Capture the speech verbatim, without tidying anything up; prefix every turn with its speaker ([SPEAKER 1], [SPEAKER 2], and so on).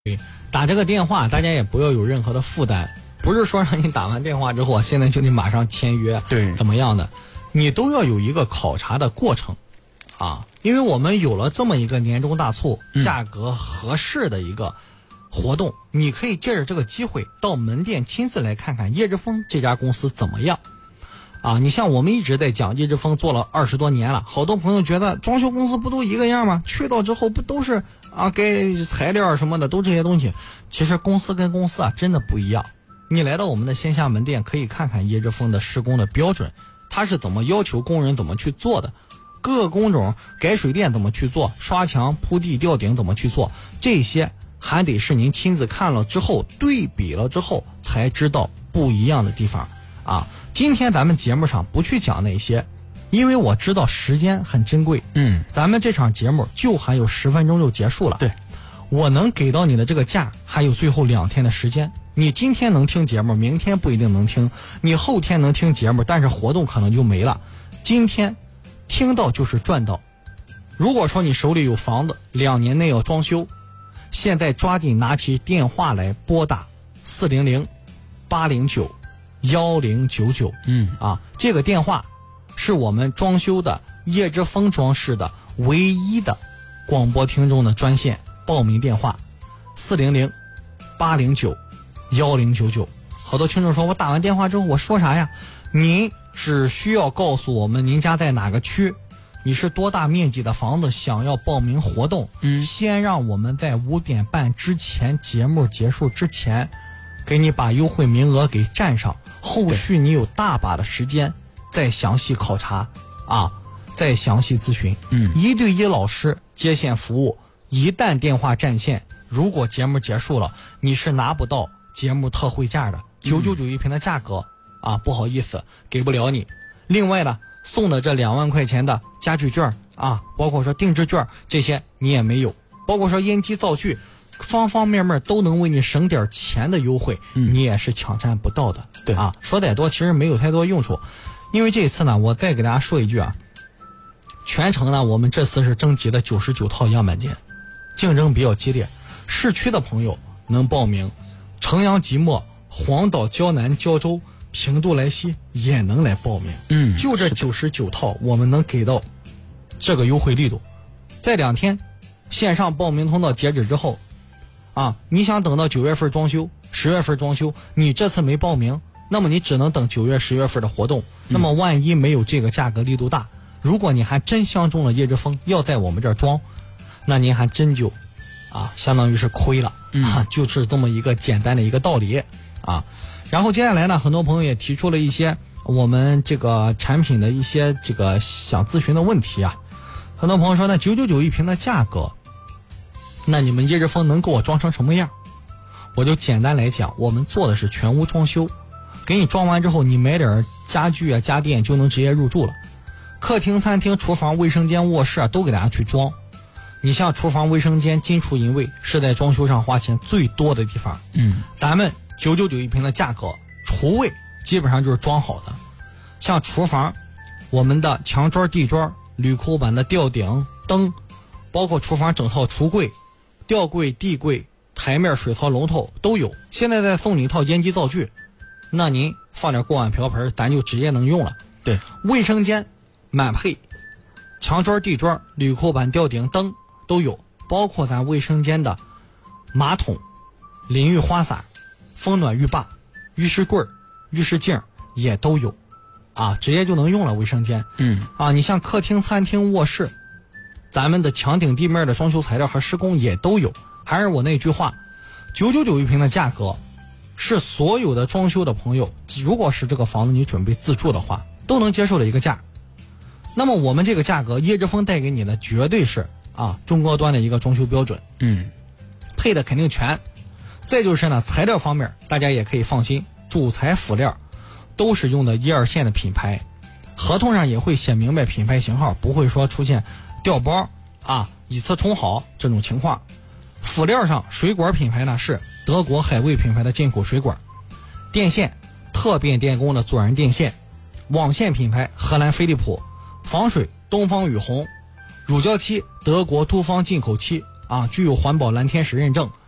[SPEAKER 1] 打这个电话大家也不要有任何的负担，不是说让你打完电话之后现在就得马上签约，
[SPEAKER 2] 对，
[SPEAKER 1] 怎么样的，你都要有一个考察的过程啊。因为我们有了这么一个年终大促，价格合适的一个活动，嗯、你可以借着这个机会到门店亲自来看看叶之峰这家公司怎么样啊。你像我们一直在讲叶之峰做了二十多年了，好多朋友觉得装修公司不都一个样吗？去到之后不都是啊，该材料什么的都这些东西。其实公司跟公司啊真的不一样。你来到我们的线下门店，可以看看叶之峰的施工的标准，他是怎么要求工人怎么去做的，各个工种改水电怎么去做，刷墙铺地吊顶怎么去做，这些还得是您亲自看了之后对比了之后才知道不一样的地方啊。今天咱们节目上不去讲那些，因为我知道时间很珍贵，
[SPEAKER 2] 嗯，
[SPEAKER 1] 咱们这场节目就还有十分钟就结束了。
[SPEAKER 2] 对，
[SPEAKER 1] 我能给到你的这个价还有最后两天的时间。你今天能听节目，明天不一定能听，你后天能听节目，但是活动可能就没了。今天听到就是赚到。如果说你手里有房子，两年内要装修，现在抓紧拿起电话来拨打四零零八零九幺零九九，
[SPEAKER 2] 嗯
[SPEAKER 1] 啊，这个电话是我们装修的叶之峰装饰的唯一的广播听众的专线报名电话四零零八零九幺零九九。好多听众说我打完电话之后我说啥呀？您只需要告诉我们您家在哪个区，你是多大面积的房子，想要报名活动，
[SPEAKER 2] 嗯，
[SPEAKER 1] 先让我们在五点半之前，节目结束之前给你把优惠名额给占上，后续你有大把的时间再详细考察啊，再详细咨询。
[SPEAKER 2] 嗯，
[SPEAKER 1] 一对一老师接线服务，一旦电话占线，如果节目结束了，你是拿不到节目特惠价的，九九九一瓶的价格啊，不好意思，给不了你。另外呢，送的这两万块钱的家具券啊，包括说定制券，这些你也没有，包括说烟机灶具，方方面面都能为你省点钱的优惠，
[SPEAKER 2] 嗯、
[SPEAKER 1] 你也是抢占不到的。
[SPEAKER 2] 对
[SPEAKER 1] 啊，说再多其实没有太多用处。因为这次呢，我再给大家说一句啊，全程呢我们这次是征集了九十九套样板间，竞争比较激烈，市区的朋友能报名，城阳即墨、黄岛、胶南、胶州、平度、莱西也能来报名。
[SPEAKER 2] 嗯，
[SPEAKER 1] 就这九十九套我们能给到这个优惠力度。在两天线上报名通道截止之后啊，你想等到九月份装修，十月份装修，你这次没报名，那么你只能等九月十月份的活动。那么万一没有这个价格力度大，如果你还真相中了叶之峰要在我们这儿装，那您还真就啊相当于是亏了啊，就是这么一个简单的一个道理啊。然后接下来呢，很多朋友也提出了一些我们这个产品的一些这个想咨询的问题啊。很多朋友说呢，九九九一瓶的价格，那你们叶之峰能给我装成什么样？我就简单来讲，我们做的是全屋装修，给你装完之后，你买点家具啊家电就能直接入住了。客厅、餐厅、厨房、卫生间、卧室啊，都给大家去装。你像厨房、卫生间金厨银卫是在装修上花钱最多的地方，
[SPEAKER 2] 嗯，
[SPEAKER 1] 咱们九九九一瓶的价格，厨卫基本上就是装好的。像厨房，我们的墙砖、地砖、铝扣板的吊顶、灯，包括厨房整套橱柜、吊柜、地柜、台面、水槽、龙头都有。现在再送你一套烟机灶具，那您放点锅碗瓢盆，咱就直接能用了。
[SPEAKER 2] 对，
[SPEAKER 1] 卫生间满配，墙砖、地砖、铝扣板、吊顶、灯都有，包括咱卫生间的马桶、淋浴花洒、风暖浴霸、浴室柜、浴室镜也都有啊，直接就能用了。卫生间，
[SPEAKER 2] 嗯
[SPEAKER 1] 啊，你像客厅、餐厅、卧室，咱们的墙顶地面的装修材料和施工也都有。还是我那句话，九九九一瓶的价格是所有的装修的朋友，如果是这个房子你准备自住的话，都能接受的一个价。那么我们这个价格，叶之峰带给你的绝对是啊中高端的一个装修标准，
[SPEAKER 2] 嗯，
[SPEAKER 1] 配的肯定全。再就是呢，材料方面大家也可以放心，主材辅料都是用的一二线的品牌，合同上也会写明白品牌型号，不会说出现调包啊以次充好这种情况。辅料上水管品牌呢是德国海味品牌的进口水管，电线特变电工的左燃电线，网线品牌荷兰飞利浦，防水东方雨虹，乳胶漆德国都方进口漆啊，具有环保蓝天使认证，